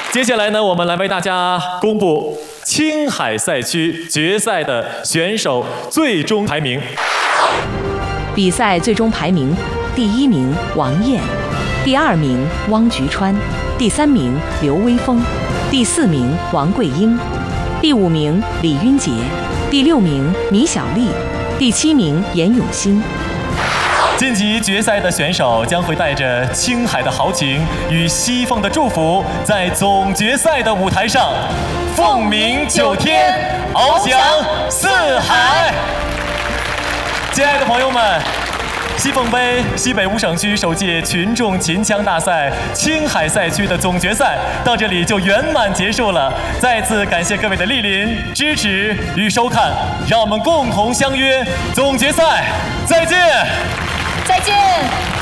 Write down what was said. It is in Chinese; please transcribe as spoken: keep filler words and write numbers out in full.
接下来呢，我们来为大家公布青海赛区决赛的选手最终排名。 比赛最终排名：第一名王艳，第二名汪菊川，第三名刘威峰，第四名王桂英，第五名李云杰，第六名米小丽，第七名严永新。 晋级决赛的选手将会带着青海的豪情与西凤的祝福，在总决赛的舞台上凤鸣九天，翱翔四海。亲爱的朋友们，西凤杯西北五省区首届群众秦腔大赛青海赛区的总决赛到这里就圆满结束了。再次感谢各位的莅临、支持与收看，让我们共同相约总决赛再见。 再见。